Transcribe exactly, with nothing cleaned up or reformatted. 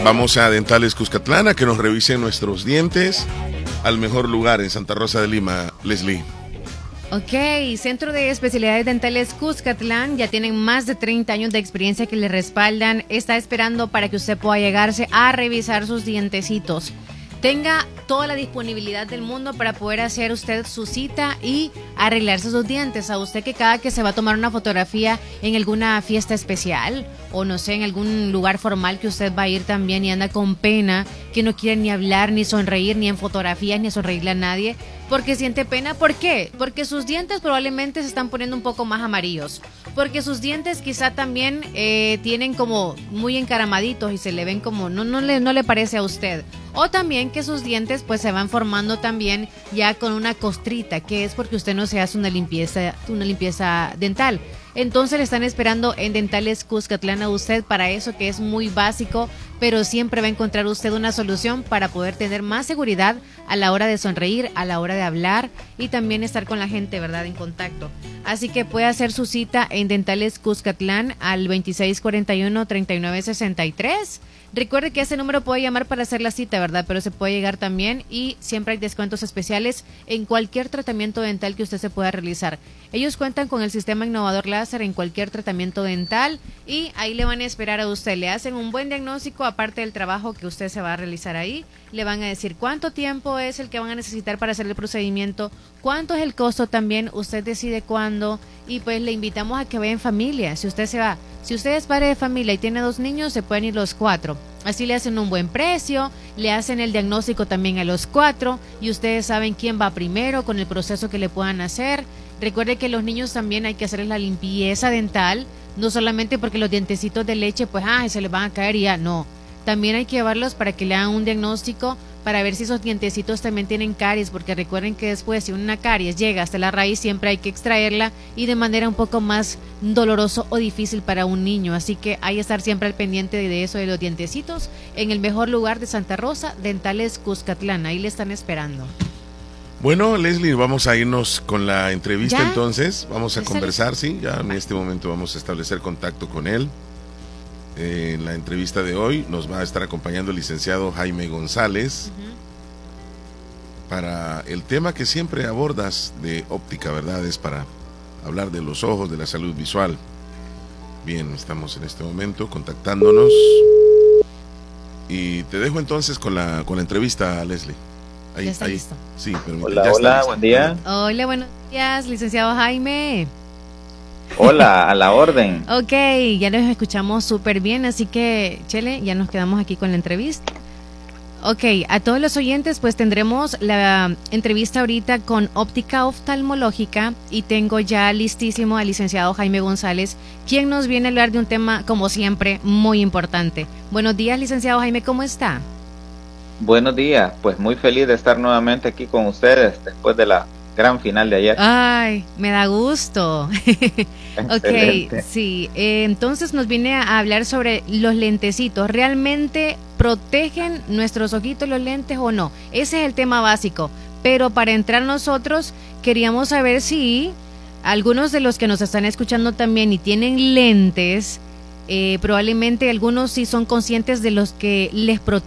Vamos a Dentales Cuscatlán a que nos revisen nuestros dientes al mejor lugar en Santa Rosa de Lima, Leslie. Ok, Centro de Especialidades Dentales Cuscatlán, ya tienen más de treinta años de experiencia que le respaldan. Está esperando para que usted pueda llegarse a revisar sus dientecitos. Tenga toda la disponibilidad del mundo para poder hacer usted su cita y arreglarse sus dientes. A usted que cada que se va a tomar una fotografía en alguna fiesta especial o no sé, en algún lugar formal que usted va a ir también y anda con pena, que no quiere ni hablar, ni sonreír, ni en fotografías, ni sonreírle a nadie, porque siente pena. ¿Por qué? Porque sus dientes probablemente se están poniendo un poco más amarillos, porque sus dientes quizá también eh, tienen como muy encaramaditos y se le ven como, no, no, le, no le parece a usted. O también que sus dientes pues se van formando también ya con una costrita, que es porque usted no se hace una limpieza, una limpieza dental. Entonces le están esperando en Dentales Cuscatlán a usted para eso, que es muy básico, pero siempre va a encontrar usted una solución para poder tener más seguridad a la hora de sonreír, a la hora de hablar y también estar con la gente, ¿verdad?, en contacto. Así que puede hacer su cita en Dentales Cuscatlán al veintiséis cuarenta y uno, treinta y nueve sesenta y tres. Recuerde que ese número puede llamar para hacer la cita, ¿verdad? Pero se puede llegar también y siempre hay descuentos especiales en cualquier tratamiento dental que usted se pueda realizar. Ellos cuentan con el sistema innovador láser en cualquier tratamiento dental y ahí le van a esperar a usted. Le hacen un buen diagnóstico aparte del trabajo que usted se va a realizar ahí. Le van a decir cuánto tiempo es el que van a necesitar para hacer el procedimiento, cuánto es el costo también, usted decide cuándo y pues le invitamos a que vaya en familia. Si usted se va, si usted es padre de familia y tiene dos niños, se pueden ir los cuatro. Así le hacen un buen precio, le hacen el diagnóstico también a los cuatro y ustedes saben quién va primero con el proceso que le puedan hacer. Recuerde que los niños también hay que hacerles la limpieza dental, no solamente porque los dientecitos de leche pues ah, se les van a caer y ya, no. También hay que llevarlos para que le hagan un diagnóstico para ver si esos dientecitos también tienen caries, porque recuerden que después si una caries llega hasta la raíz siempre hay que extraerla y de manera un poco más doloroso o difícil para un niño, así que hay que estar siempre al pendiente de eso de los dientecitos en el mejor lugar de Santa Rosa, Dentales Cuscatlán, ahí le están esperando. Bueno, Leslie, vamos a irnos con la entrevista. ¿Ya? Entonces, vamos a ¿Ya conversar, sí, ya en este momento vamos a establecer contacto con él. Eh, en la entrevista de hoy nos va a estar acompañando el licenciado Jaime González uh-huh. para el tema que siempre abordas de óptica, ¿verdad? Es para hablar de los ojos, de la salud visual. Bien, estamos en este momento contactándonos y te dejo entonces con la con la entrevista, Leslie. Ahí, ya está ahí. listo. Sí, permítame. Hola, ya hola, está buen día. Hola, buenos días, licenciado Jaime. Hola, a la orden. Ok, ya nos escuchamos súper bien, así que, Chele, ya nos quedamos aquí con la entrevista. Ok, a todos los oyentes, pues tendremos la entrevista ahorita con óptica oftalmológica y tengo ya listísimo al licenciado Jaime González, quien nos viene a hablar de un tema, como siempre, muy importante. Buenos días, licenciado Jaime, ¿cómo está? Buenos días, pues muy feliz de estar nuevamente aquí con ustedes después de la gran final de ayer. Ay, me da gusto. Ok, sí. Eh, entonces nos viene a hablar sobre los lentecitos. ¿Realmente protegen nuestros ojitos los lentes o no? Ese es el tema básico. Pero para entrar nosotros, queríamos saber si algunos de los que nos están escuchando también y tienen lentes, eh, probablemente algunos sí son conscientes de los que les protegen.